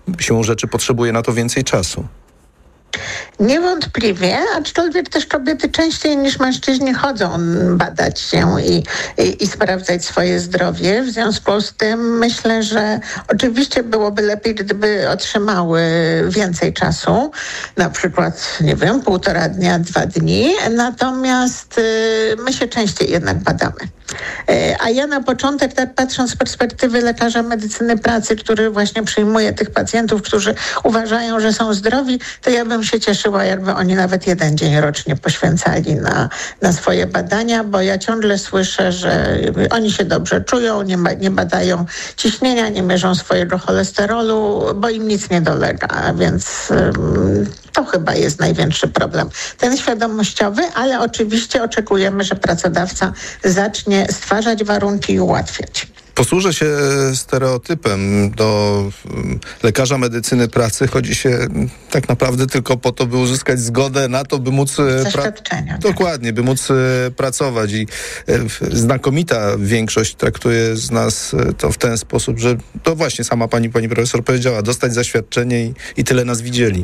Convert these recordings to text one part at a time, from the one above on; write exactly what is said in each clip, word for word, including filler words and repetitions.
siłą rzeczy potrzebuje na to więcej czasu. Niewątpliwie, aczkolwiek też kobiety częściej niż mężczyźni chodzą badać się i, i, i sprawdzać swoje zdrowie. W związku z tym myślę, że oczywiście byłoby lepiej, gdyby otrzymały więcej czasu, na przykład, nie wiem, półtora dnia, dwa dni, natomiast y, my się częściej jednak badamy. A ja na początek, tak patrząc z perspektywy lekarza medycyny pracy, który właśnie przyjmuje tych pacjentów, którzy uważają, że są zdrowi, to ja bym się cieszyła, jakby oni nawet jeden dzień rocznie poświęcali na, na swoje badania, bo ja ciągle słyszę, że oni się dobrze czują, nie, ma, nie badają ciśnienia, nie mierzą swojego cholesterolu, bo im nic nie dolega, więc um, to chyba jest największy problem. Ten świadomościowy, ale oczywiście oczekujemy, że pracodawca zacznie stwarzać warunki i ułatwiać. Posłużę się stereotypem. Do lekarza medycyny pracy chodzi się tak naprawdę tylko po to, by uzyskać zgodę na to, by móc zaświadczenia. Pra- dokładnie, by móc pracować. I znakomita większość traktuje z nas to w ten sposób, że to właśnie sama pani, pani profesor powiedziała, dostać zaświadczenie i, i tyle nas widzieli.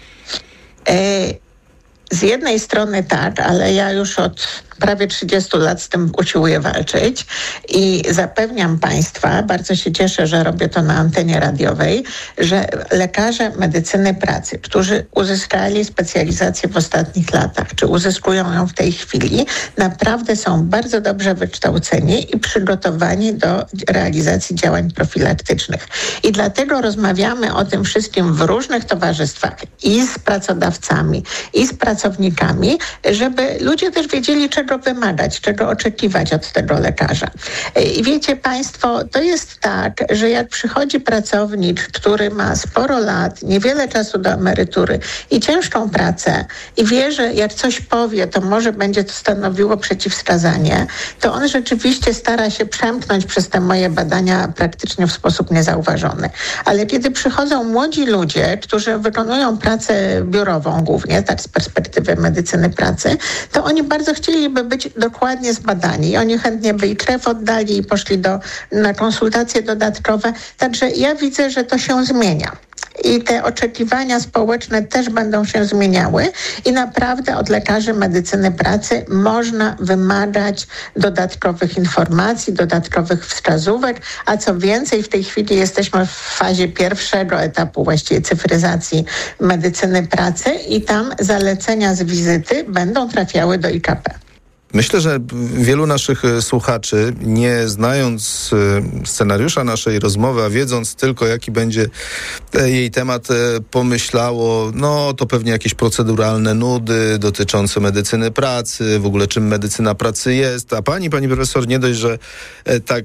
Z jednej strony tak, ale ja już od prawie trzydziestu lat z tym usiłuję walczyć i zapewniam Państwa, bardzo się cieszę, że robię to na antenie radiowej, że lekarze medycyny pracy, którzy uzyskali specjalizację w ostatnich latach, czy uzyskują ją w tej chwili, naprawdę są bardzo dobrze wykształceni i przygotowani do realizacji działań profilaktycznych. I dlatego rozmawiamy o tym wszystkim w różnych towarzystwach i z pracodawcami, i z pracownikami, żeby ludzie też wiedzieli, czego wymagać, czego oczekiwać od tego lekarza. I wiecie Państwo, to jest tak, że jak przychodzi pracownik, który ma sporo lat, niewiele czasu do emerytury i ciężką pracę i wie, że jak coś powie, to może będzie to stanowiło przeciwwskazanie, to on rzeczywiście stara się przemknąć przez te moje badania praktycznie w sposób niezauważony. Ale kiedy przychodzą młodzi ludzie, którzy wykonują pracę biurową głównie, tak z perspektywy medycyny pracy, to oni bardzo chcieliby być dokładnie zbadani. I oni chętnie by i krew oddali i poszli do, na konsultacje dodatkowe. Także ja widzę, że to się zmienia. I te oczekiwania społeczne też będą się zmieniały i naprawdę od lekarzy medycyny pracy można wymagać dodatkowych informacji, dodatkowych wskazówek, a co więcej, w tej chwili jesteśmy w fazie pierwszego etapu właściwie cyfryzacji medycyny pracy i tam zalecenia z wizyty będą trafiały do I K P. Myślę, że wielu naszych słuchaczy, nie znając scenariusza naszej rozmowy, a wiedząc tylko, jaki będzie jej temat, pomyślało, no to pewnie jakieś proceduralne nudy dotyczące medycyny pracy, w ogóle czym medycyna pracy jest. A pani, pani profesor, nie dość, że tak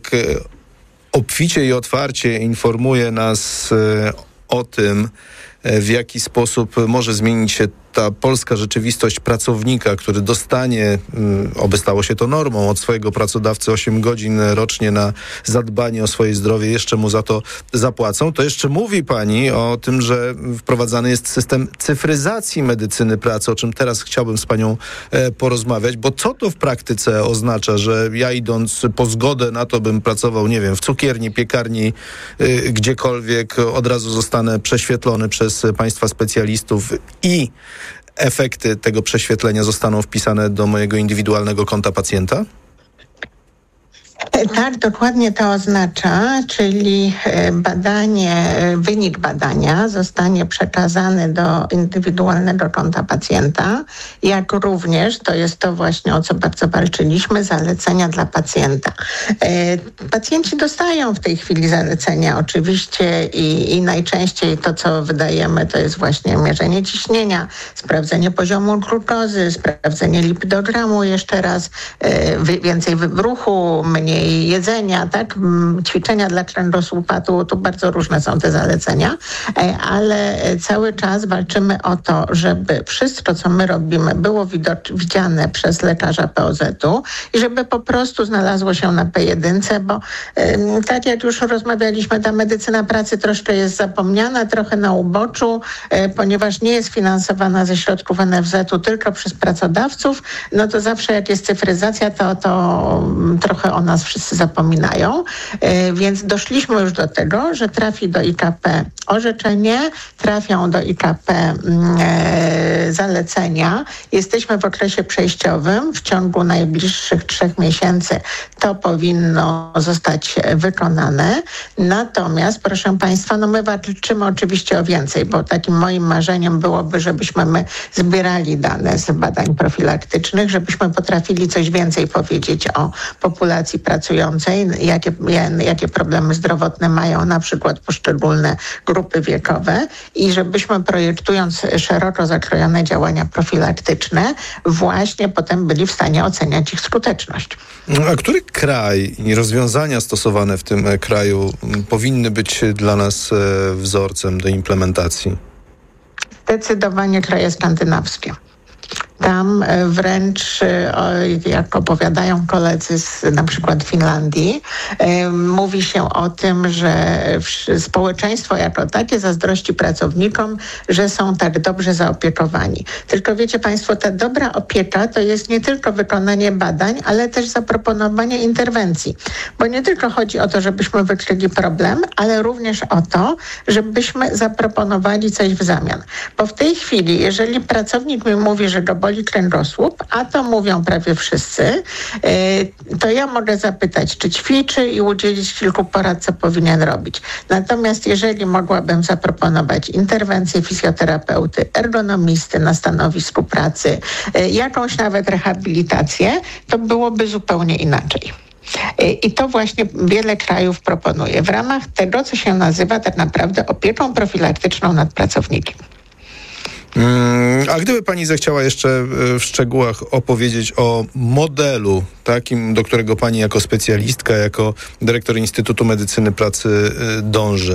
obficie i otwarcie informuje nas o tym, w jaki sposób może zmienić się ta polska rzeczywistość pracownika, który dostanie, oby stało się to normą, od swojego pracodawcy osiem godzin rocznie na zadbanie o swoje zdrowie, jeszcze mu za to zapłacą. To jeszcze mówi pani o tym, że wprowadzany jest system cyfryzacji medycyny pracy, o czym teraz chciałbym z panią e, porozmawiać, bo co to w praktyce oznacza, że ja idąc po zgodę na to, bym pracował, nie wiem, w cukierni, piekarni, y, gdziekolwiek, od razu zostanę prześwietlony przez państwa specjalistów i efekty tego prześwietlenia zostaną wpisane do mojego indywidualnego konta pacjenta? Tak, dokładnie to oznacza, czyli badanie, wynik badania zostanie przekazany do indywidualnego konta pacjenta, jak również, to jest to właśnie, o co bardzo walczyliśmy, zalecenia dla pacjenta. Pacjenci dostają w tej chwili zalecenia oczywiście i, i najczęściej to, co wydajemy, to jest właśnie mierzenie ciśnienia, sprawdzenie poziomu glukozy, sprawdzenie lipidogramu jeszcze raz, więcej ruchu, mniej jedzenia, tak, ćwiczenia dla kręgosłupa, to bardzo różne są te zalecenia, ale cały czas walczymy o to, żeby wszystko, co my robimy, było widocz- widziane przez lekarza P O Z-u i żeby po prostu znalazło się na P jeden, bo tak jak już rozmawialiśmy, ta medycyna pracy troszkę jest zapomniana, trochę na uboczu, ponieważ nie jest finansowana ze środków N F Z-u tylko przez pracodawców, no to zawsze jak jest cyfryzacja, to, to trochę o nas nas wszyscy zapominają. Więc doszliśmy już do tego, że trafi do I K P orzeczenie, trafią do I K P zalecenia. Jesteśmy w okresie przejściowym. W ciągu najbliższych trzech miesięcy to powinno zostać wykonane. Natomiast, proszę Państwa, no my walczymy oczywiście o więcej, bo takim moim marzeniem byłoby, żebyśmy my zbierali dane z badań profilaktycznych, żebyśmy potrafili coś więcej powiedzieć o populacji pracującej, jakie, jakie problemy zdrowotne mają na przykład poszczególne grupy wiekowe i żebyśmy projektując szeroko zakrojone działania profilaktyczne właśnie potem byli w stanie oceniać ich skuteczność. A który kraj i rozwiązania stosowane w tym kraju powinny być dla nas wzorcem do implementacji? Zdecydowanie kraje skandynawskie. Tam wręcz, jak opowiadają koledzy z na przykład Finlandii, mówi się o tym, że społeczeństwo jako takie zazdrości pracownikom, że są tak dobrze zaopiekowani. Tylko wiecie Państwo, ta dobra opieka to jest nie tylko wykonanie badań, ale też zaproponowanie interwencji. Bo nie tylko chodzi o to, żebyśmy wykryli problem, ale również o to, żebyśmy zaproponowali coś w zamian. Bo w tej chwili, jeżeli pracownik mi mówi, że go boli kręgosłup, a to mówią prawie wszyscy, to ja mogę zapytać, czy ćwiczy i udzielić kilku porad, co powinien robić. Natomiast jeżeli mogłabym zaproponować interwencję fizjoterapeuty, ergonomisty na stanowisku pracy, jakąś nawet rehabilitację, to byłoby zupełnie inaczej. I to właśnie wiele krajów proponuje w ramach tego, co się nazywa tak naprawdę opieką profilaktyczną nad pracownikiem. A gdyby pani zechciała jeszcze w szczegółach opowiedzieć o modelu takim, do którego pani jako specjalistka, jako dyrektor Instytutu Medycyny Pracy dąży?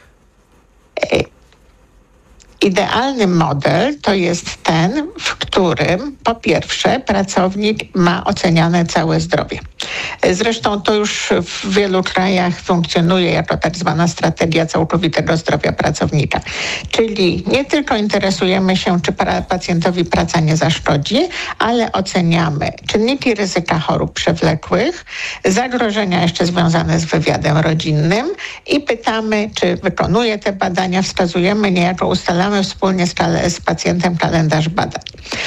Idealny model to jest ten, w którym po pierwsze pracownik ma oceniane całe zdrowie. Zresztą to już w wielu krajach funkcjonuje jako tak zwana strategia całkowitego zdrowia pracownika. Czyli nie tylko interesujemy się, czy pacjentowi praca nie zaszkodzi, ale oceniamy czynniki ryzyka chorób przewlekłych, zagrożenia jeszcze związane z wywiadem rodzinnym i pytamy, czy wykonuje te badania, wskazujemy, niejako ustalamy wspólnie z, kale- z pacjentem kalendarz badań.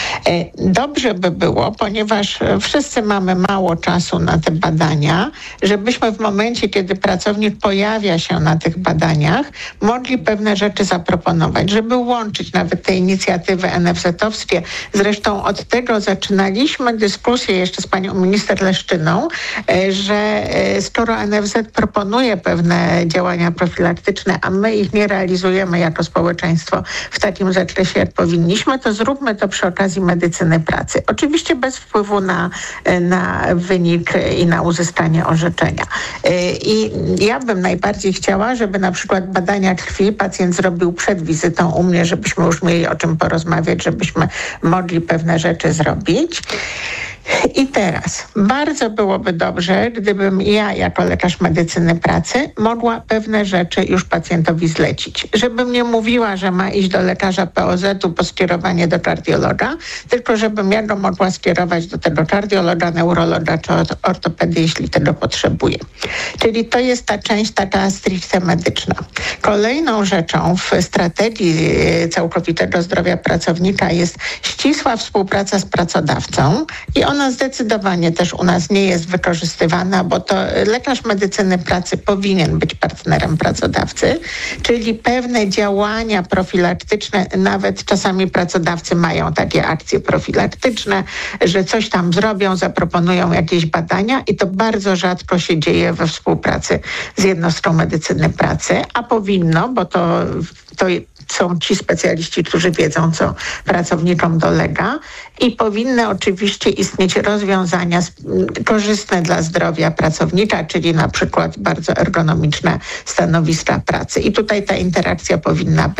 Dobrze by było, ponieważ wszyscy mamy mało czasu na te badania, żebyśmy w momencie, kiedy pracownik pojawia się na tych badaniach, mogli pewne rzeczy zaproponować, żeby łączyć nawet te inicjatywy en ef zet-owskie. Zresztą od tego zaczynaliśmy dyskusję jeszcze z panią minister Leszczyną, że skoro en ef zet proponuje pewne działania profilaktyczne, a my ich nie realizujemy jako społeczeństwo w takim zakresie, jak powinniśmy, to zróbmy to przy okazji medycyny pracy. Oczywiście bez wpływu na, na wynik i na uzyskanie orzeczenia. I ja bym najbardziej chciała, żeby na przykład badania krwi pacjent zrobił przed wizytą u mnie, żebyśmy już mieli o czym porozmawiać, żebyśmy mogli pewne rzeczy zrobić. I teraz bardzo byłoby dobrze, gdybym ja jako lekarz medycyny pracy mogła pewne rzeczy już pacjentowi zlecić. Żebym nie mówiła, że ma iść do lekarza pe o zetu po skierowanie do kardiologa, tylko żebym ja go mogła skierować do tego kardiologa, neurologa czy ortopedy, jeśli tego potrzebuje. Czyli to jest ta część taka stricte medyczna. Kolejną rzeczą w strategii całkowitego zdrowia pracownika jest ścisła współpraca z pracodawcą i ona Ona zdecydowanie też u nas nie jest wykorzystywana, bo to lekarz medycyny pracy powinien być partnerem pracodawcy, czyli pewne działania profilaktyczne, nawet czasami pracodawcy mają takie akcje profilaktyczne, że coś tam zrobią, zaproponują jakieś badania i to bardzo rzadko się dzieje we współpracy z jednostką medycyny pracy, a powinno, bo to, to są ci specjaliści, którzy wiedzą, co pracownikom dolega i powinny oczywiście istnieć rozwiązania korzystne dla zdrowia pracownika, czyli na przykład bardzo ergonomiczne stanowiska pracy. I tutaj ta interakcja powinna być.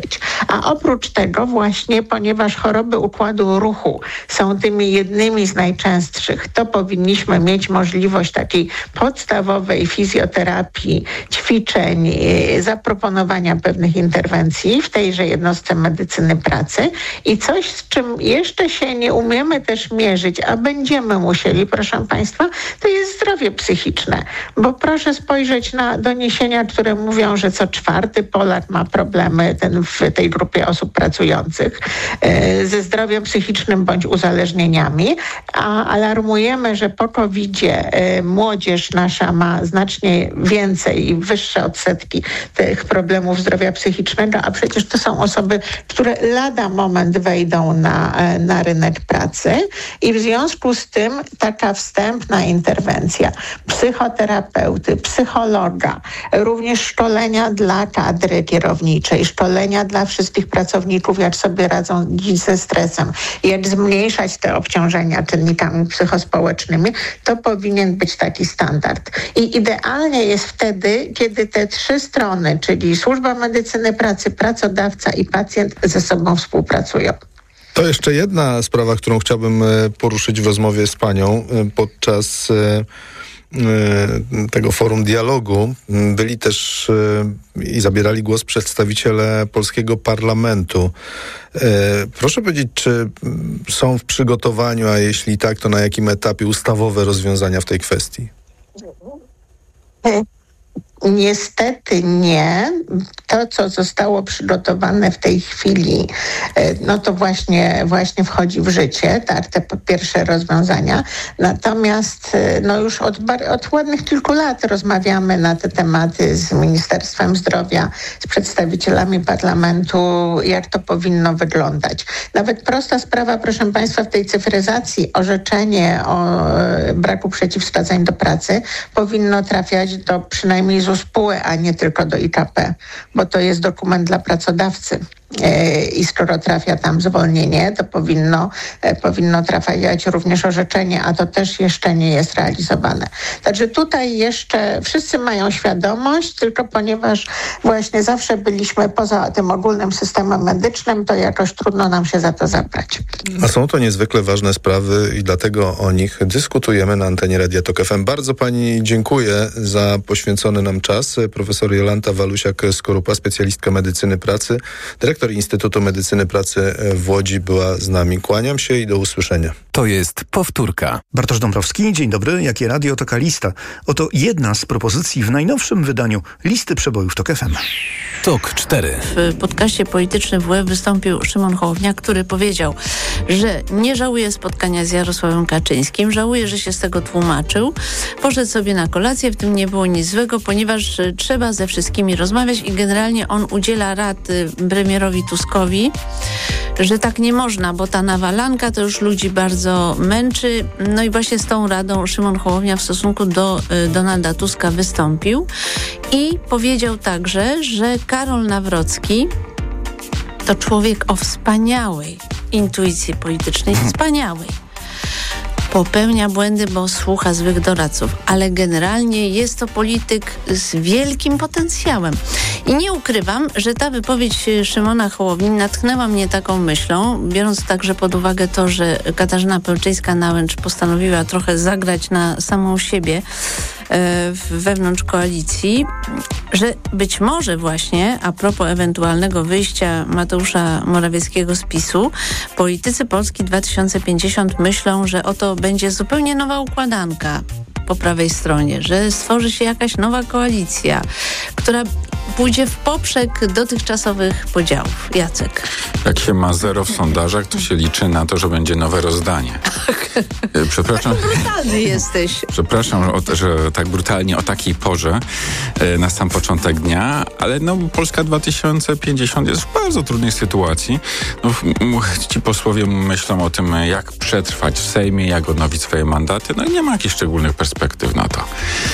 A oprócz tego właśnie, ponieważ choroby układu ruchu są tymi jednymi z najczęstszych, to powinniśmy mieć możliwość takiej podstawowej fizjoterapii, ćwiczeń, zaproponowania pewnych interwencji w tejże jednostce medycyny pracy i coś, z czym jeszcze się nie umiemy też mierzyć, a będziemy musieli, proszę Państwa, to jest zdrowie psychiczne, bo proszę spojrzeć na doniesienia, które mówią, że co czwarty Polak ma problemy ten w tej grupie osób pracujących e, ze zdrowiem psychicznym bądź uzależnieniami, a alarmujemy, że po kowidzie e, młodzież nasza ma znacznie więcej i wyższe odsetki tych problemów zdrowia psychicznego, a przecież to są osoby, które lada moment wejdą na, e, na rynek pracy i w związku z tym taka wstępna interwencja psychoterapeuty, psychologa, również szkolenia dla kadry kierowniczej, szkolenia dla wszystkich pracowników, jak sobie radzą dziś ze stresem, jak zmniejszać te obciążenia czynnikami psychospołecznymi, to powinien być taki standard. I idealnie jest wtedy, kiedy te trzy strony, czyli służba medycyny pracy, pracodawca i pacjent ze sobą współpracują. To jeszcze jedna sprawa, którą chciałbym poruszyć w rozmowie z panią podczas tego forum dialogu. Byli też i zabierali głos przedstawiciele polskiego parlamentu. Proszę powiedzieć, czy są w przygotowaniu, a jeśli tak, to na jakim etapie ustawowe rozwiązania w tej kwestii? Niestety nie. To, co zostało przygotowane w tej chwili, no to właśnie, właśnie wchodzi w życie, tak, te pierwsze rozwiązania. Natomiast no już od, od ładnych kilku lat rozmawiamy na te tematy z Ministerstwem Zdrowia, z przedstawicielami parlamentu, jak to powinno wyglądać. Nawet prosta sprawa, proszę Państwa, w tej cyfryzacji orzeczenie o braku przeciwwskazań do pracy powinno trafiać do przynajmniej z USPUE, a nie tylko do I K P, bo to jest dokument dla pracodawcy. I skoro trafia tam zwolnienie, to powinno, powinno trafiać również orzeczenie, a to też jeszcze nie jest realizowane. Także tutaj jeszcze wszyscy mają świadomość, tylko ponieważ właśnie zawsze byliśmy poza tym ogólnym systemem medycznym, to jakoś trudno nam się za to zabrać. A są to niezwykle ważne sprawy i dlatego o nich dyskutujemy na antenie Radia Tok F M. Bardzo pani dziękuję za poświęcony nam czas. Profesor Jolanta Walusiak-Skorupa, specjalistka medycyny pracy, dyrektor Instytutu Medycyny Pracy w Łodzi była z nami. Kłaniam się i do usłyszenia. To jest powtórka. Bartosz Dąbrowski, dzień dobry. Jakie radio, taka lista. Oto jedna z propozycji w najnowszym wydaniu listy przebojów Tok F M. Tok cztery. W podcaście Polityczny W Łeb wystąpił Szymon Hołownia, który powiedział, że nie żałuje spotkania z Jarosławem Kaczyńskim, żałuje, że się z tego tłumaczył. Poszedł sobie na kolację, w tym nie było nic złego, ponieważ trzeba ze wszystkimi rozmawiać i generalnie on udziela rad premierowi Tuskowi, że tak nie można, bo ta nawalanka to już ludzi bardzo męczy. No i właśnie z tą radą Szymon Hołownia w stosunku do y, Donalda Tuska wystąpił i powiedział także, że Karol Nawrocki to człowiek o wspaniałej intuicji politycznej, wspaniałej. Popełnia błędy, bo słucha złych doradców, ale generalnie jest to polityk z wielkim potencjałem. I nie ukrywam, że ta wypowiedź Szymona Hołowni natchnęła mnie taką myślą, biorąc także pod uwagę to, że Katarzyna Pełczyńska-Nałęcz postanowiła trochę zagrać na samą siebie wewnątrz koalicji, że być może właśnie a propos ewentualnego wyjścia Mateusza Morawieckiego z PiSu, politycy Polski dwa tysiące pięćdziesiąt myślą, że oto będzie zupełnie nowa układanka po prawej stronie, że stworzy się jakaś nowa koalicja, która pójdzie w poprzek dotychczasowych podziałów. Jacek. Jak się ma zero w sondażach, to się liczy na to, że będzie nowe rozdanie. Przepraszam. Tak brutalny jesteś. Przepraszam, że tak brutalnie o takiej porze na sam początek dnia, ale no Polska dwa tysiące pięćdziesiąt jest w bardzo trudnej sytuacji. No, ci posłowie myślą o tym, jak przetrwać w Sejmie, jak odnowić swoje mandaty. No i nie ma jakichś szczególnych perspektyw na to.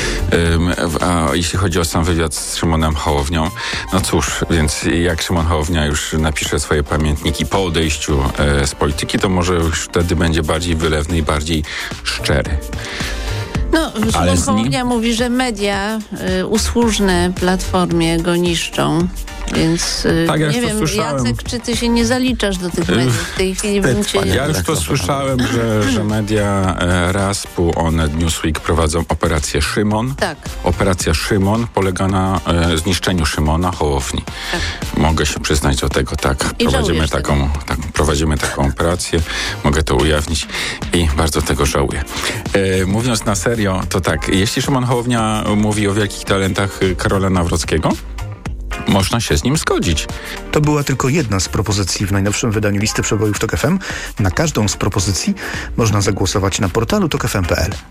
A jeśli chodzi o sam wywiad z Szymonem Hołownią, no cóż, więc jak Szymon Hołownia już napisze swoje pamiętniki po odejściu e, z polityki, to może już wtedy będzie bardziej wylewny i bardziej szczery. No, Szymon Hołownia mówi, że media y, usłużne Platformie go niszczą. Więc Tak, ja nie już to wiem, słyszałem. Jacek, czy ty się nie zaliczasz do tych mediów? W tej chwili bym cię... Ja już to słyszałem, że, że media e, Raspu, Onet, Newsweek prowadzą operację Szymon. Tak. Operacja Szymon polega na e, zniszczeniu Szymona Hołowni. Tak. Mogę się przyznać do tego, tak. I Prowadzimy żałujesz taką, tak, prowadzimy taką operację. Mogę to ujawnić i bardzo tego żałuję. E, mówiąc na serio, to tak, jeśli Szymon Hołownia mówi o wielkich talentach Karola Nawrockiego, można się z nim zgodzić. To była tylko jedna z propozycji w najnowszym wydaniu Listy Przebojów Tok F M. Na każdą z propozycji można zagłosować na portalu tok f m kropka p l.